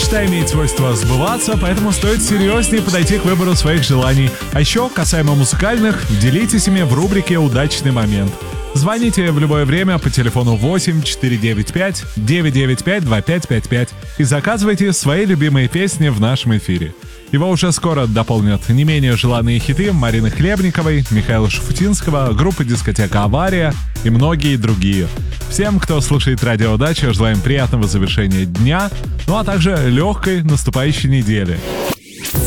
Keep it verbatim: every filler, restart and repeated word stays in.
Мечта имеет свойство сбываться, поэтому стоит серьезнее подойти к выбору своих желаний. А еще, касаемо музыкальных, делитесь ими в рубрике «Удачный момент». Звоните в любое время по телефону восемь четыре девять пять девять девять пять два пять пять пять и заказывайте свои любимые песни в нашем эфире. Его уже скоро дополнят не менее желанные хиты Марины Хлебниковой, Михаила Шуфутинского, группы «Дискотека Авария» и многие другие. Всем, кто слушает Радио Дача, желаем приятного завершения дня, ну а также легкой наступающей недели.